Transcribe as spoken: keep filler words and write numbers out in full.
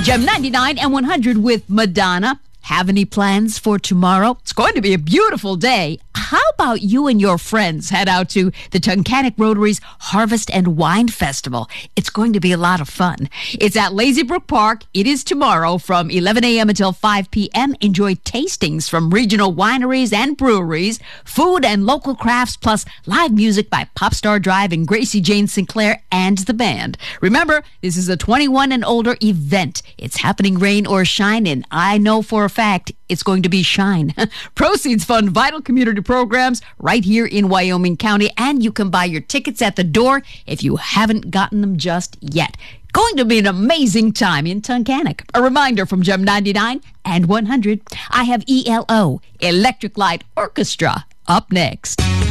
Gem ninety-nine and one hundred with Madonna. Have any plans for tomorrow? It's going to be a beautiful day. How about you and your friends head out to the Tunkhannock Rotary's Harvest and Wine Festival? It's going to be a lot of fun. It's at Lazy Brook Park. It is tomorrow from eleven a.m. until five p.m. Enjoy tastings from regional wineries and breweries, food and local crafts, plus live music by Popstar Drive and Gracie Jane Sinclair and the band. Remember, this is a twenty-one and older event. It's happening rain or shine, and I know for a fact it's going to be shine. Proceeds fund vital community programs right here in Wyoming County, and you can buy your tickets at the door if you haven't gotten them just yet. Going to be an amazing time in Tunkhannock. A reminder from Gem ninety-nine and one hundred, I have E L O, Electric Light Orchestra, up next.